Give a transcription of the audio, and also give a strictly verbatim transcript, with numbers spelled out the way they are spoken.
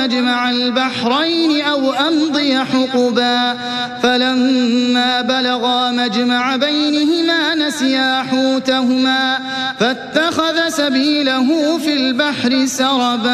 مجمع البحرين أو أمضي حقبا فلما بلغا مجمع بينهما نسيا حوتهما فاتخذ سبيله في البحر سربا